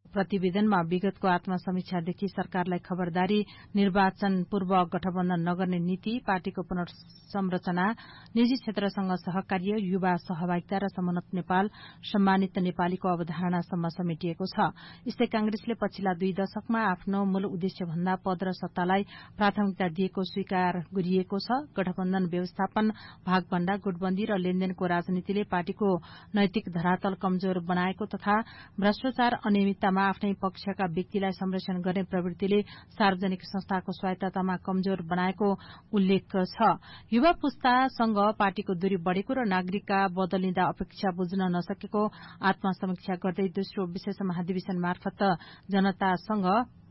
प्रतिवेदनमा विगतको आत्मसमीक्षादेखि सरकारलाई खबरदारी, निर्वाचन पूर्व गठबन्धन नगर्ने नीति, पार्टीको पुनर्संरचना, निजी क्षेत्रसँग सहकार्य, युवा सहभागिता र समुन्नत नेपाल, सम्मानित नेपालीको अवधारणासम्म समेटिएको छ। यस्तै कांग्रेसले पछिल्ला 2 दशकमा आफ्नो मूल उद्देश्य भन्दा पद र सत्तालाई प्राथमिकता दिएको स्वीकार गरिएको छ। गठबन्धन व्यवस्थापन, भागभण्डा, गुटबन्दी र लेनदेनको राजनीतिले पार्टीको नैतिक धरातल कमजोर बनाएको तथा भ्रष्टाचार, अनियमिततामा आफ्नै पक्षका व्यक्तिलाई संरक्षण गर्ने प्रवृत्तिले सार्वजनिक संस्थाको स्वायत्ततामा कमजोर बनाएको उल्लेख छ। युवा पुस्तासँग पार्टीको दूरी बढ़ेको र नागरिकका बदलिँदा अपेक्षा बुझ्न नसकेको आत्मसमीक्षा गर्दै दोस्रो विशेष महाधिवेशन मार्फत जनतासँग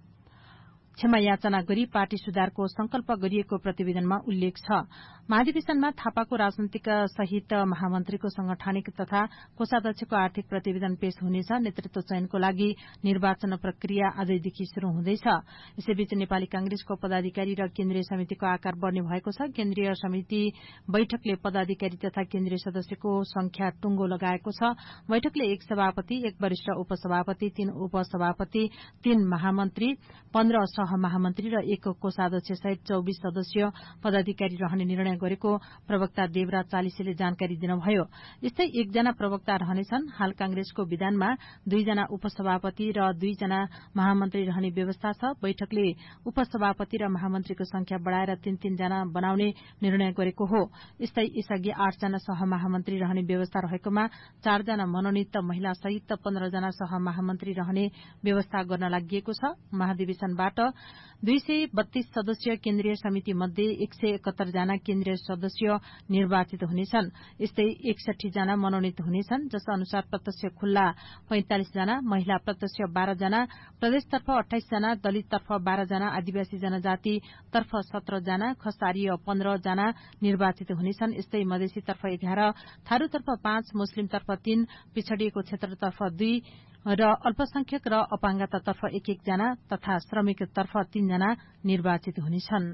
क्षमा याचना गरी पार्टी सुधारको संकल्प गरिएको प्रतिवेदनमा उल्लेख छ। महाधिवेशनमा थापाको राजनैतिक सहित महामन्त्रीको संगठनिक तथा कोषाध्यक्षको आर्थिक प्रतिवेदन पेश हुनेछ। नेतृत्व चयनको लागि निर्वाचन प्रक्रिया आजैदेखि शुरू हुँदैछ। यसैबीच नेपाली कांग्रेसको पदाधिकारी र केन्द्रीय समितिको आकार बढ़ने भएको छ। केन्द्रीय समिति बैठकले पदाधिकारी तथा केन्द्रीय सदस्यको संख्या टुंगो लगाएको छ। बैठकले 1 सभापति, 1 वरिष्ठ उपसभापति, 3 उपसभापति, 3 महामन्त्री, 15 सहमहामन्त्री र 1 कोषाध्यक्ष सहित 24 सदस्य पदाधिकारी रहने निर्णय गरेको प्रवक्ता देवराज चालिसेले जानकारी दिनुभयो। यस्तै 1 जना प्रवक्ता रहनेछन्। हाल कांग्रेसको विधानमा 2 जना उपसभापति र 2 जना महामन्त्री रहने व्यवस्था छ। बैठकले उपसभापति र महामन्त्रीको संख्या बढ़ाएर 3-3 जना बनाउने निर्णय गरेको हो। यस्तै यसअघि 8 जना सहमहामन्त्री रहने व्यवस्था रहेकोमा 4 जना मनोनित महिला सहित 15 जना सहमहामन्त्री रहने व्यवस्था गर्न लागि छ। महाधिवेशनबाट 232 सदस्यीय केन्द्रीय समिति मध्ये 171 जना केन्द्रीय सदस्य निर्वाचित हुनेछन्। यस्तै 61 जना मनोनित हुनेछन्, जस अनुसार प्रत्यक्ष खुल्ला 45 जना, महिला प्रत्यक्ष 12 जना, प्रदेशतर्फ 28 जना, दलिततर्फ 12 जना, आदिवासी जनजातितर्फ 17 जना, खसारीय 15 जना निर्वाचित हुनेछन्। यस्तै मधेसीतर्फ 11, थारूतर्फ 5, मुस्लिमतर्फ 3, पिछड़िएको क्षेत्रतर्फ 2 र अल्पसंख्यक र अपाङ्गतातर्फ 1-1 जना तथा श्रमिकतर्फ 3 जना निर्वाचित हुनेछन्।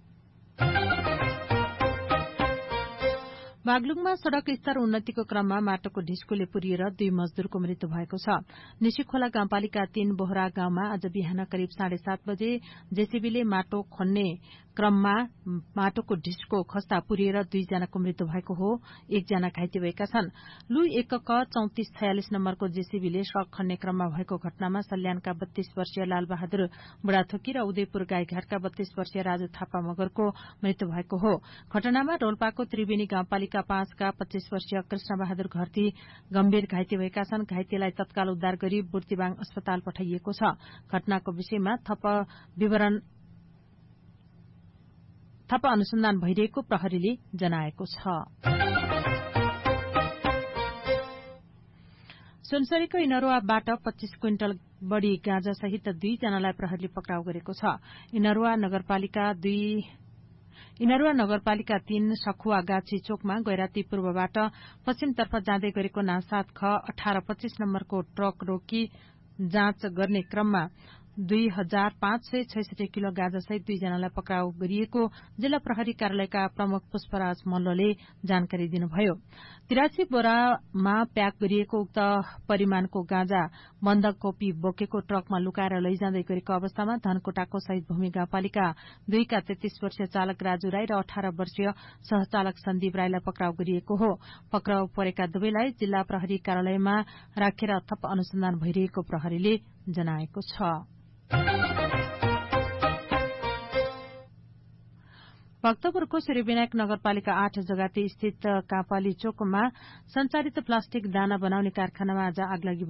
बागलुङमा सड़क स्तर उन्नतिको क्रममा माटोको ढिस्कोले पुरिएर 2 मजदूरको मृत्यु भएको छ। निशिखोला गाउँपालिका 3 बोहरा गाउँमा आज बिहान करिब 7:30 बजे जेसीबीले माटो खन्ने क्रममा माटोको ढिस्को खस्दा पुरिएर 2 जनाको मृत्यु भएको हो। 1 जना घाइते भएका छन्। लु 1 क 3446 नम्बरको जेसीबीले सड़क खन्ने क्रममा भएको घटनामा सल्यानका 32 वर्षीय लालबहादुर बुढाथोकी र उदयपुर गाईघाटका 32 वर्षीय राजु थापा मगरको मृत्यु भएको हो। घटनामा रोल्पाको त्रिवेणी गाउँपालिका 5 का 25 वर्षीय कृष्ण बहादुर घरती गम्भीर घाइते भएका छन्। घाइतेलाई तत्काल उद्धार गरी बुर्तिवाङ अस्पताल पठाइएको छ। घटनाको विषयमा थप अनुसन्धान भइरहेको प्रहरीले जनाएको छ। सुनसरीको इनरुवाबाट 25 क्विन्टल बढ़ी गाँजा सहित 2 जनालाई प्रहरीले पक्राउ गरेको छ। इनरुवा नगरपालिका 3 सखुवा गाछी चोकमा गैराती पूर्वबाट पश्चिमतर्फ जाँदै गरेको नासाद ख 1825 नम्बरको ट्रक रोकी जाँच गर्ने क्रममा 2566 किलो गाँजासहित 2 जनालाई पक्राउ गरिएको जिल्ला प्रहरी कार्यालयका प्रमुख पुष्पराज मल्लले जानकारी दिनुभयो। 83 बोरामा प्याक गरिएको उक्त परिमाणको गाँजा बन्दकोपी बोकेको ट्रकमा लुकाएर लैजाँदै गरेको अवस्थामा धनकोटाको शहीद भूमि गाउँपालिका 2 का 33 वर्षीय चालक राजु राई र 18 वर्षीय सहचालक सन्दीप राईलाई पक्राउ गरिएको हो। पक्राउ परेका दुवैलाई जिल्ला प्रहरी कार्यालयमा राखेर थप अनुसन्धान भइरहेको प्रहरीले जनाएको छ। भक्तपुरको सूर्यविनायक नगरपालिका 8 जगाती स्थित कापाली चोकमा संचालित प्लास्टिक दाना बनाउने कारखानामा आज आगलागी